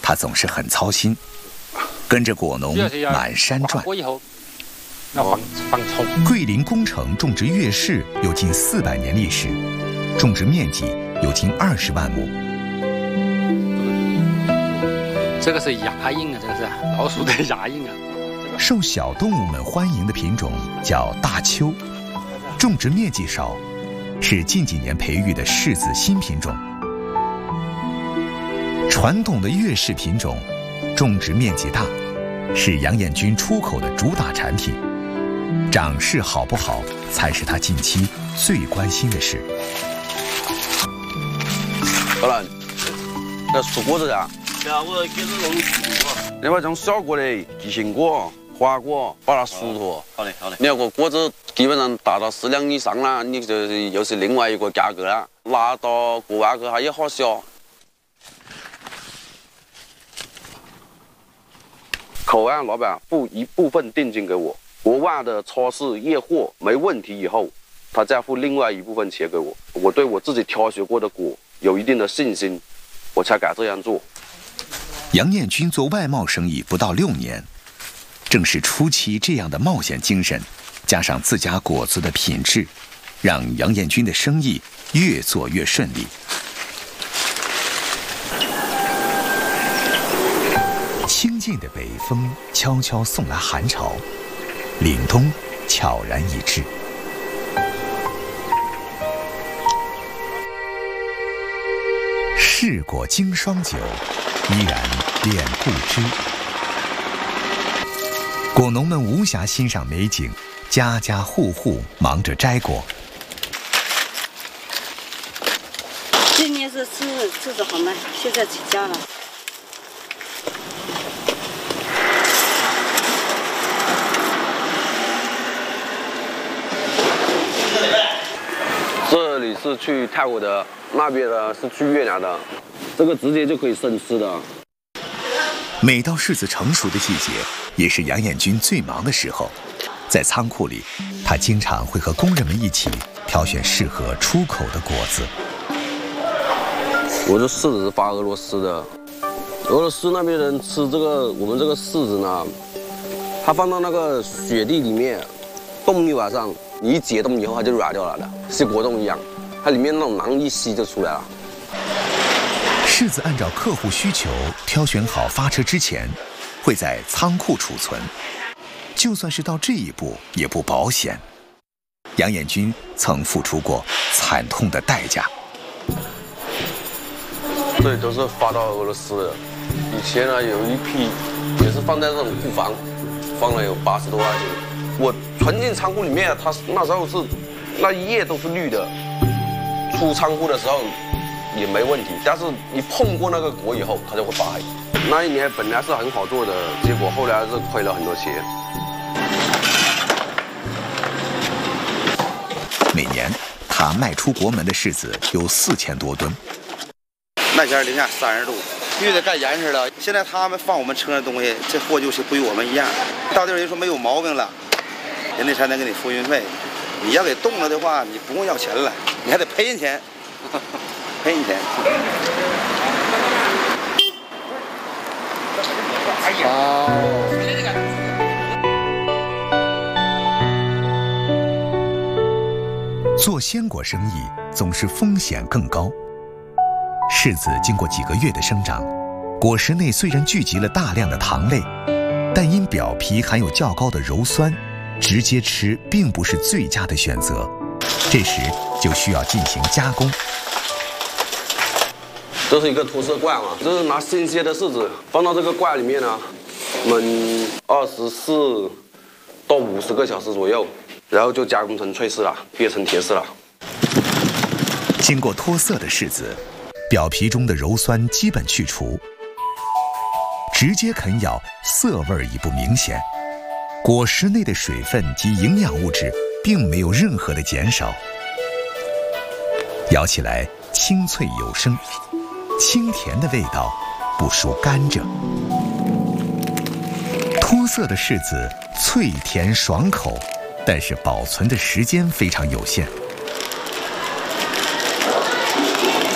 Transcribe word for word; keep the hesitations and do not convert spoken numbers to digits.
他总是很操心，跟着果农满山转。桂林工程种植月柿有近四百年历史，种植面积有近二十万亩。 这个是牙印啊，这个是老鼠的牙印啊。 受小动物们欢迎的品种叫大丘，种植面积少，是近几年培育的柿子新品种。传统的月柿品种，种植面积大，是杨彦军出口的主打产品。长势好不好，才是他近期最关心的事。 老兰，那树果子啊？ 对啊，我给你弄熟果。 你把这种小果的吉杏果、花果，把它熟脱。 好嘞，好嘞。 你要个果子基本上达到四两以上了，你就又是另外一个价格了。拿到国外去它也好销。口岸老板付一部分定金给我。国外的超市验货没问题以后，他再付另外一部分钱给我。我对我自己挑选过的果有一定的信心，我才敢这样做。 杨彦军做外贸生意不到六年，正是初期这样的冒险精神，加上自家果子的品质，让杨彦军的生意越做越顺利。清静的北风悄悄送来寒潮。凛冬悄然已至，柿果经霜酒，依然恋不知。果农们无暇欣赏美景，家家户户忙着摘果。 今年是柿柿子好卖，现在起价了。 这里是去泰国的，那边的是去越南的，这个直接就可以生吃的。 每到柿子成熟的季节，也是杨彦军最忙的时候。在仓库里，他经常会和工人们一起挑选适合出口的果子。 我这柿子是发俄罗斯的，俄罗斯那边人吃这个我们这个柿子呢，它放到那个雪地里面冻一晚上。你一解冻以后，它就软掉了的，像果冻一样，它里面那种囊一吸就出来了。 柿子按照客户需求挑选好发车之前，会在仓库储存。就算是到这一步，也不保险。杨彦军曾付出过惨痛的代价。 这里都是发到俄罗斯的。以前呢，有一批也是放在这种库房，放了有八十多万斤。我存进仓库里面，它那时候是那一页都是绿的，出仓库的时候也没问题，但是你碰过那个果以后，它就会发黑。那一年本来是很好做的，结果后来是亏了很多钱。 每年他卖出国门的柿子有四千多吨， 卖前零下三十度，必须得干严实了。现在他们放我们车上的东西，这货就是不与我们一样。到地儿人说没有毛病了。人家才能给你付运费，你要给冻了的话，你不用要钱了，你还得赔人钱，赔人钱。 好。做鲜果生意总是风险更高。柿子经过几个月的生长，果实内虽然聚集了大量的糖类，但因表皮含有较高的鞣酸。直接吃并不是最佳的选择，这时就需要进行加工。 这是一个脱色罐啊，这是拿新鲜的柿子放到这个罐里面呢，焖二十四到五十个小时左右，然后就加工成脆柿了，变成甜柿了。 经过脱色的柿子，表皮中的鞣酸基本去除，直接啃咬，涩味已不明显。果实内的水分及营养物质并没有任何的减少，咬起来清脆有声，清甜的味道不输甘蔗。脱色的柿子脆甜爽口，但是保存的时间非常有限。